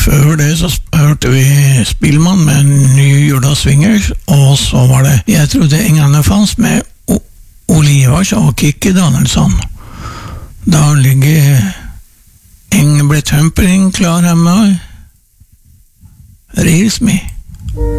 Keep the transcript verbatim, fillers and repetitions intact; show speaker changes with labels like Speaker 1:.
Speaker 1: Før det så hørte vi Spillmann med New Jorda Swingers, og så var det Jeg trodde engene fanns med o Olivas og Kikki Danielsson. Da ligger Engelbrett Humperdinck klar hjemme. Reels me.